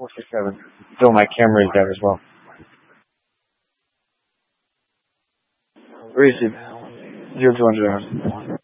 467. Still, my camera is there as well. Where is it? 0200.